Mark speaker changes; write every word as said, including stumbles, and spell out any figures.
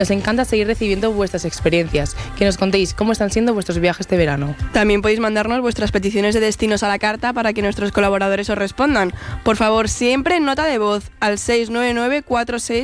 Speaker 1: Nos encanta seguir recibiendo vuestras experiencias, que nos contéis cómo están siendo vuestros viajes de verano.
Speaker 2: También podéis mandarnos vuestras peticiones de destinos a la carta para que nuestros colaboradores os respondan. Por favor, siempre nota de voz al seis nueve nueve cuatro seis